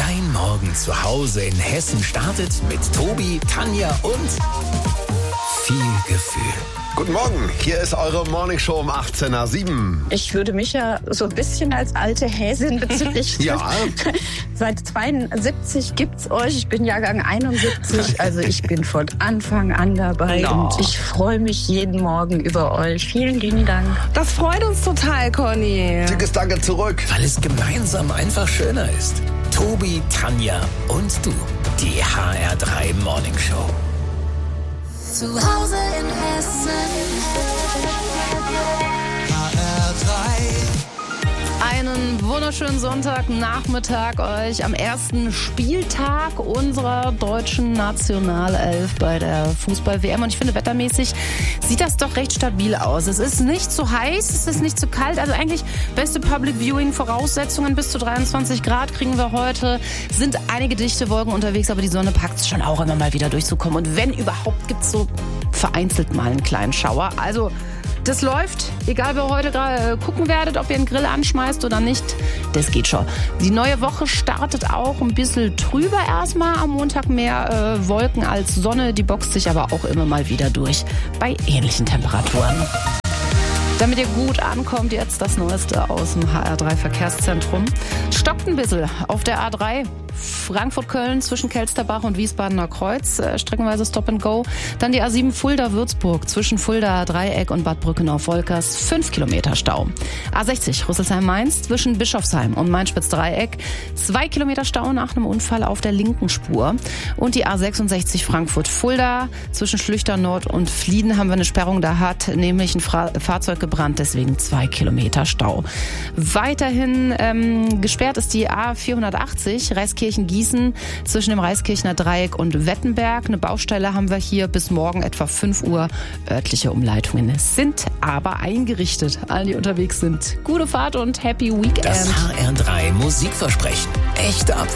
Dein Morgen zu Hause in Hessen startet mit Tobi, Tanja und viel Gefühl. Guten Morgen, hier ist eure Morningshow um 18:07. Ich würde mich ja so ein bisschen als alte Häsin bezüglich. Ja. Seit 72 gibt's euch. Ich bin Jahrgang 71, also ich bin von Anfang an dabei und ich freue mich jeden Morgen über euch. Vielen lieben Dank. Das freut uns total, Conny. Dickes Danke zurück. Weil es gemeinsam einfach schöner ist. Tobi, Tanja und du. Die HR3 Morningshow. Zu Hause in Hessen. Einen wunderschönen Sonntagnachmittag euch am ersten Spieltag unserer deutschen Nationalelf bei der Fußball-WM. Und ich finde, wettermäßig sieht das doch recht stabil aus. Es ist nicht zu heiß, es ist nicht zu kalt. Also eigentlich beste Public-Viewing-Voraussetzungen. Bis zu 23 Grad kriegen wir heute. Sind einige dichte Wolken unterwegs, aber die Sonne packt es schon auch immer mal wieder durchzukommen. Und wenn überhaupt, gibt es so vereinzelt mal einen kleinen Schauer. Also das läuft, egal wer heute gerade gucken werdet, ob ihr einen Grill anschmeißt oder nicht, das geht schon. Die neue Woche startet auch ein bisschen trüber erstmal. Am Montag mehr Wolken als Sonne, die boxt sich aber auch immer mal wieder durch bei ähnlichen Temperaturen. Damit ihr gut ankommt, jetzt das Neueste aus dem HR3 Verkehrszentrum. Stockt ein bisschen auf der A3. Frankfurt-Köln zwischen Kelsterbach und Wiesbadener Kreuz, streckenweise Stop and Go. Dann die A7 Fulda-Würzburg zwischen Fulda Dreieck und Bad Brückenau-Volkers, 5 Kilometer Stau. A60 Rüsselsheim-Mainz zwischen Bischofsheim und Main-Spitz-Dreieck, 2 Kilometer Stau nach einem Unfall auf der linken Spur. Und die A66 Frankfurt-Fulda zwischen Schlüchter Nord und Flieden haben wir eine Sperrung. Da hat nämlich ein Fahrzeug gebrannt, deswegen 2 Kilometer Stau. Weiterhin gesperrt ist die A480 Reiskirchen-Gießen zwischen dem Reiskirchner Dreieck und Wettenberg. Eine Baustelle haben wir hier bis morgen etwa 5 Uhr. Örtliche Umleitungen sind aber eingerichtet. Allen, die unterwegs sind, gute Fahrt und Happy Weekend. Das HR3 Musikversprechen. Echt ab